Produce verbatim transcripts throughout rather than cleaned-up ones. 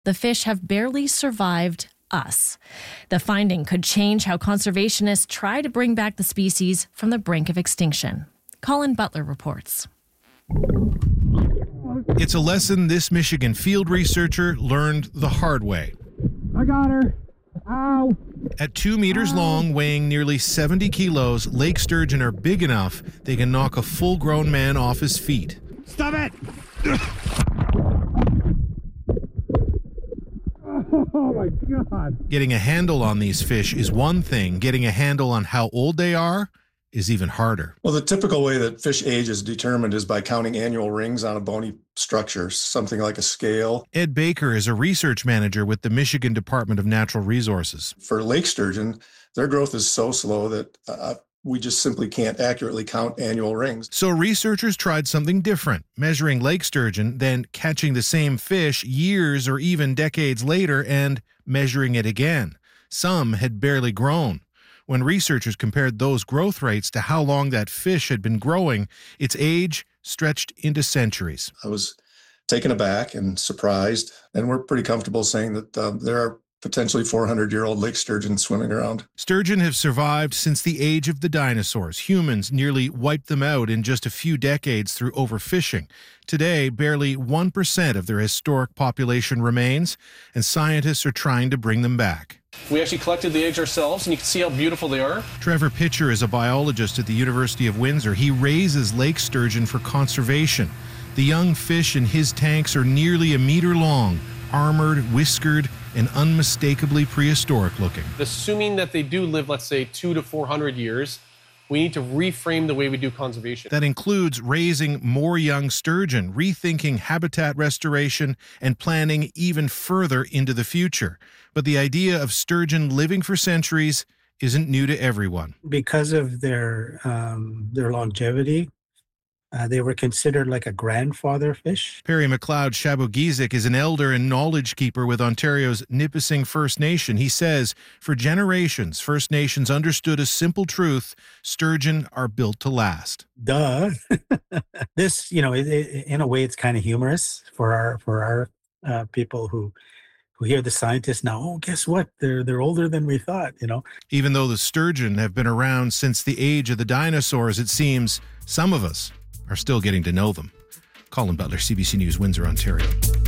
the fish have barely survived us. The finding could change how conservationists try to bring back the species from the brink of extinction. Colin Butler reports. It's a lesson this Michigan field researcher learned the hard way. I got her. Ow. At two meters long, weighing nearly seventy kilos, lake sturgeon are big enough they can knock a full-grown man off his feet. Stop it! Oh my God. Getting a handle on these fish is one thing. Getting a handle on how old they are is even harder. Well, the typical way that fish age is determined is by counting annual rings on a bony structure, something like a scale. Ed Baker is a research manager with the Michigan Department of Natural Resources. For lake sturgeon, their growth is so slow that uh, we just simply can't accurately count annual rings. So researchers tried something different, measuring lake sturgeon, then catching the same fish years or even decades later and measuring it again. Some had barely grown. When researchers compared those growth rates to how long that fish had been growing, its age stretched into centuries. I was taken aback and surprised, and we're pretty comfortable saying that uh, there are potentially four hundred year old lake sturgeon swimming around. Sturgeon have survived since the age of the dinosaurs. Humans nearly wiped them out in just a few decades through overfishing. Today, barely one percent of their historic population remains, and scientists are trying to bring them back. We actually collected the eggs ourselves, and you can see how beautiful they are. Trevor Pitcher is a biologist at the University of Windsor. He raises lake sturgeon for conservation. The young fish in his tanks are nearly a meter long, armored, whiskered, and unmistakably prehistoric looking. Assuming that they do live, let's say, two to four hundred years, we need to reframe the way we do conservation. That includes raising more young sturgeon, rethinking habitat restoration, and planning even further into the future. But the idea of sturgeon living for centuries isn't new to everyone. Because of their um, their longevity, Uh, they were considered like a grandfather fish. Perry McLeod Shabogizik is an elder and knowledge keeper with Ontario's Nipissing First Nation. He says, for generations, First Nations understood a simple truth: sturgeon are built to last. Duh. This, you know, it, it, in a way, it's kind of humorous for our for our uh, people who who hear the scientists now. Oh, guess what? They're they're older than we thought. You know, even though the sturgeon have been around since the age of the dinosaurs, it seems some of us are still getting to know them. Colin Butler, C B C News, Windsor, Ontario.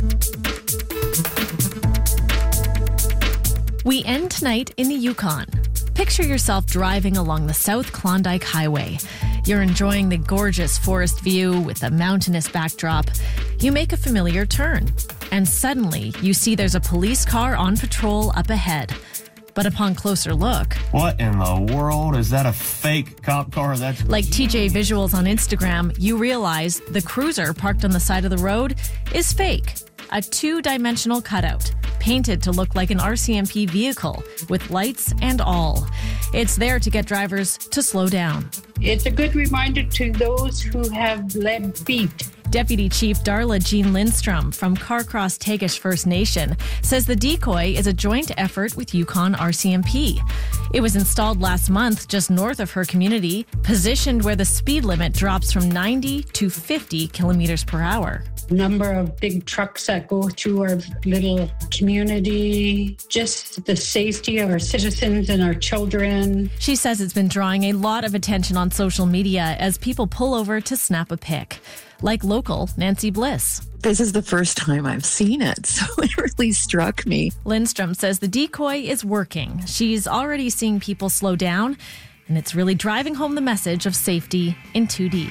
We end tonight in the Yukon. Picture yourself driving along the South Klondike Highway. You're enjoying the gorgeous forest view with a mountainous backdrop. You make a familiar turn, and suddenly you see there's a police car on patrol up ahead. But upon closer look... What in the world? Is that a fake cop car? That's Like T J Visuals on Instagram, you realize the cruiser parked on the side of the road is fake. A two-dimensional cutout, painted to look like an R C M P vehicle, with lights and all. It's there to get drivers to slow down. It's a good reminder to those who have lead feet. Deputy Chief Darla Jean Lindstrom from Carcross Tagish First Nation says the decoy is a joint effort with Yukon R C M P. It was installed last month just north of her community, positioned where the speed limit drops from ninety to fifty kilometers per hour. Number of big trucks that go through our little community, just the safety of our citizens and our children. She says it's been drawing a lot of attention on social media as people pull over to snap a pic. Like local Nancy Bliss. This is the first time I've seen it, so it really struck me. Lindstrom says the decoy is working. She's already seeing people slow down, and it's really driving home the message of safety in two D.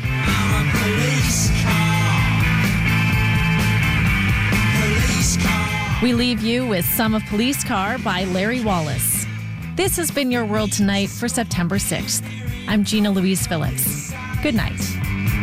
We leave you with Some of Police Car by Larry Wallace. This has been your World Tonight for September sixth. I'm Gina Louise Phillips. Good night.